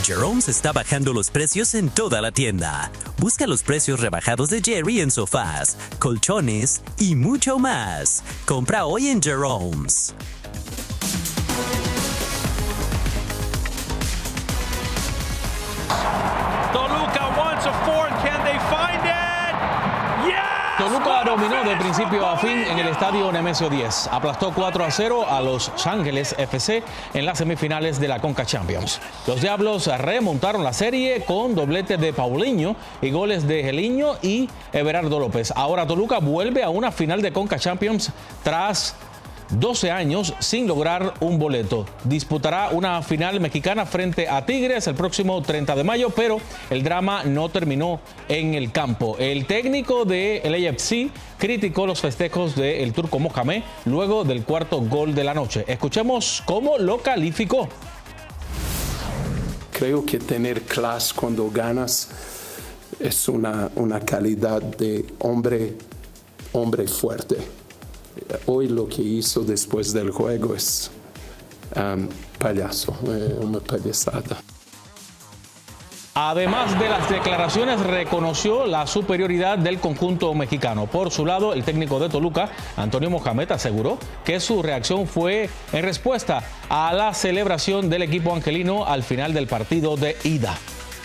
Jerome's está bajando los precios en toda la tienda. Busca los precios rebajados de Jerry en sofás, colchones y mucho más. Compra hoy en Jerome's. Toluca wants a fourth. Can they find it? Yes! Toluca dominó de principio a fin en el estadio Nemesio 10. Aplastó 4-0 a Los Ángeles FC en las semifinales de la Conca Champions. Los Diablos remontaron la serie con doblete de Paulinho y goles de Geliño y Everardo López. Ahora Toluca vuelve a una final de Conca Champions tras 12 años sin lograr un boleto. Disputará una final mexicana frente a Tigres el próximo 30 de mayo, pero el drama no terminó en el campo. El técnico de LAFC criticó los festejos del turco Mohamed luego del cuarto gol de la noche. Escuchemos cómo lo calificó. Creo que tener clase cuando ganas es una calidad de hombre fuerte. Hoy lo que hizo después del juego es payaso, una payasada. Además de las declaraciones, reconoció la superioridad del conjunto mexicano. Por su lado, el técnico de Toluca, Antonio Mohamed, aseguró que su reacción fue en respuesta a la celebración del equipo angelino al final del partido de ida.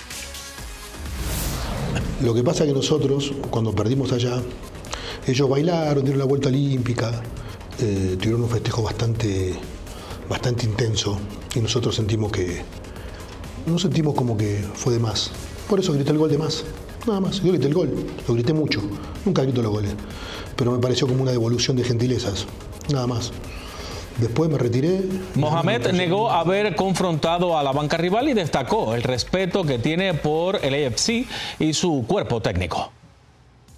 Lo que pasa es que nosotros, cuando perdimos allá, ellos bailaron, dieron la vuelta olímpica, tuvieron un festejo bastante intenso y nosotros sentimos como que fue de más. Por eso grité el gol de más, nada más. Yo grité el gol, lo grité mucho, nunca grito los goles, pero me pareció como una devolución de gentilezas, nada más. Después me retiré. Mohamed negó haber confrontado a la banca rival y destacó el respeto que tiene por el LAFC y su cuerpo técnico.